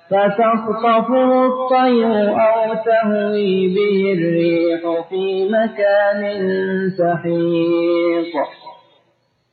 فتخطفه الطير أو تهوي به الريح في مكان سحيق